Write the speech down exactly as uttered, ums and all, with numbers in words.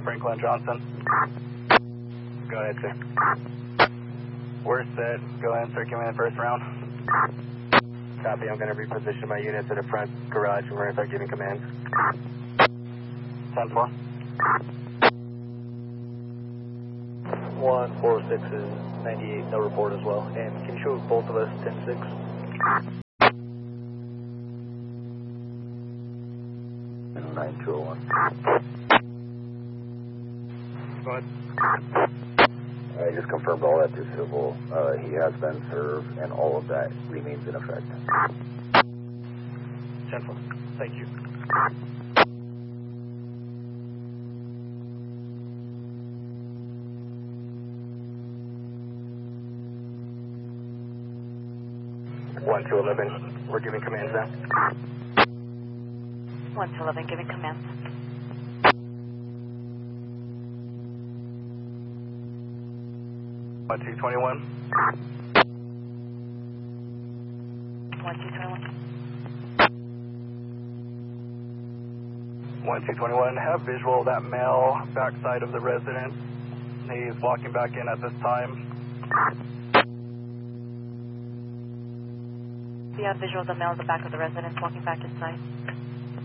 Franklin Johnson. Go ahead, sir. We're set. Go ahead and start giving the first round. Copy. I'm going to reposition my unit to the front garage and we're going to start giving commands. ten four. one four six is ninety-eight, no report as well. And can you show both of us ten six? And nine two oh one. Go ahead. I just confirmed all that to civil. Uh, he has been served and all of that remains in effect. ten four. Thank you. one two eleven, we're giving commands now. one two eleven, giving commands. one two twenty-one. one two twenty-one. one two twenty-one, have visual of that male backside of the residence. He's walking back in at this time. We have visual of the male at the back of the residence walking back inside.